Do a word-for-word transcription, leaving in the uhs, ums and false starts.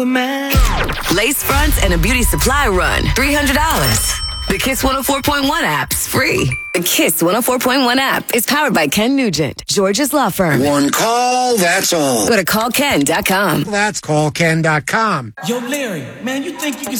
Man. Lace fronts and a beauty supply run, three hundred dollars. The Kiss one oh four point one app's free. The Kiss one oh four point one app is powered by Ken Nugent, George's law firm. One call, that's all. Go to call ken dot com. That's call ken dot com. Yo, Larry, man, you think you can